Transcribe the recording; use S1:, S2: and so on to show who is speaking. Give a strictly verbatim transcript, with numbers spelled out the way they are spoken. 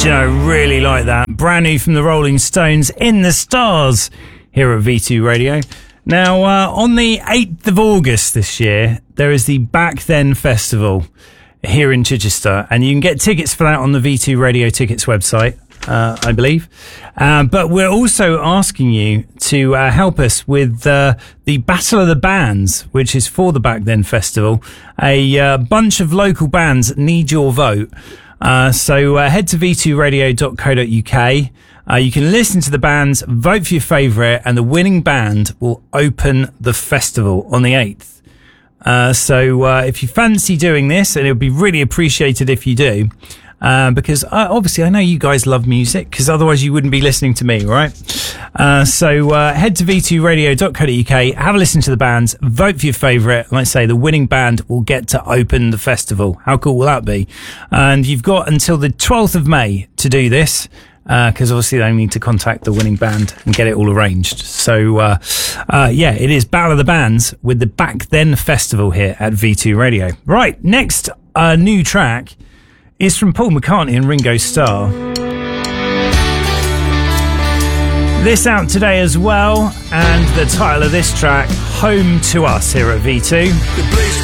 S1: Do you know, I really like that. Brand new from the Rolling Stones, In the Stars, here at V two Radio. Now, uh, on the eighth of August this year, there is the Back Then Festival here in Chichester, and you can get tickets for that on the V two Radio Tickets website, uh, I believe. Uh, but we're also asking you to uh, help us with uh, the Battle of the Bands, which is for the Back Then Festival. A uh, bunch of local bands need your vote. Uh, so uh, head to v two radio dot co dot uk. Uh, you can listen to the bands, vote for your favourite, and the winning band will open the festival on the eighth. Uh, so uh, if you fancy doing this, and it would be really appreciated if you do, uh, because uh, obviously I know you guys love music, because otherwise you wouldn't be listening to me, right? Uh, so uh, head to v two radio dot co dot uk, have a listen to the bands, vote for your favourite. Like I say, the winning band will get to open the festival. How cool will that be? And you've got until the twelfth of May to do this, because uh, obviously they need to contact the winning band and get it all arranged. So uh, uh, yeah, it is Battle of the Bands with the Back Then Festival here at V two Radio. Right, next uh, new track is from Paul McCartney and Ringo Starr. This out today as well, and the title of this track, Home to Us, here at V two.